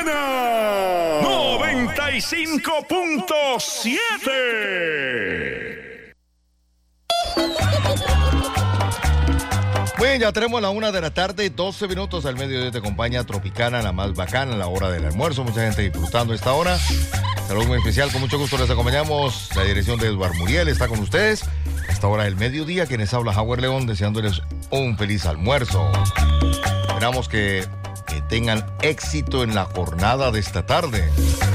Tropicana 95.7. Bien, ya tenemos la 1 de la tarde, 12 minutos al mediodía. Te acompaña Tropicana, la más bacana, la hora del almuerzo. Mucha gente disfrutando esta hora. Saludos muy especial, con mucho gusto les acompañamos. La dirección de Eduardo Muriel está con ustedes. A esta hora del mediodía, quienes habla Howard León, deseándoles un feliz almuerzo. Esperamos que tengan éxito en la jornada de esta tarde.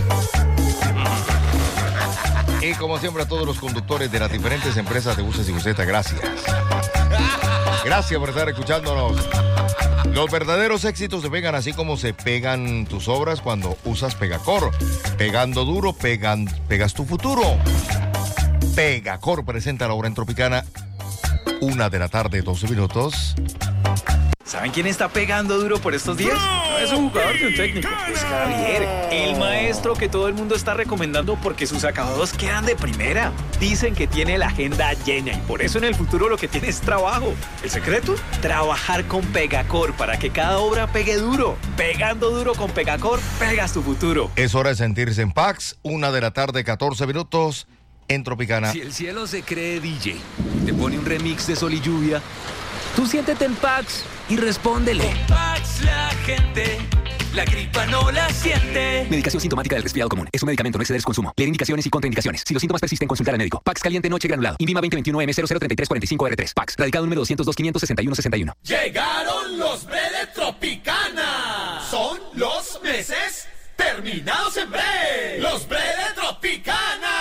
Y como siempre a todos los conductores de las diferentes empresas de buses y busetas, gracias. Gracias por estar escuchándonos. Los verdaderos éxitos se pegan así como se pegan tus obras cuando usas Pegacor. Pegando duro, pegas tu futuro. Pegacor presenta la hora en Tropicana. 1 de la tarde, 12 minutos. ¿Saben quién está pegando duro por estos días? No es un jugador de un técnico, es Javier, el maestro que todo el mundo está recomendando porque sus acabados quedan de primera. Dicen que tiene la agenda llena y por eso en el futuro lo que tiene es trabajo. ¿El secreto? Trabajar con Pegacor para que cada obra pegue duro. Pegando duro con Pegacor, pegas tu futuro. Es hora de sentirse en Pax. 1 de la tarde, 14 minutos en Tropicana. Si el cielo se cree DJ, te pone un remix de Sol y Lluvia, tú siéntete en Pax y respóndele. Con Pax la gente, la gripa no la siente. Medicación sintomática del resfriado común. Es un medicamento, no exceder su consumo. Leer indicaciones y contraindicaciones. Si los síntomas persisten, consultar al médico. Pax caliente noche granulado. Invima 2021M003345R3. Pax. Radicado número 202-561-61. Llegaron los B de Tropicana. Son los meses terminados en B. Los B de Tropicana.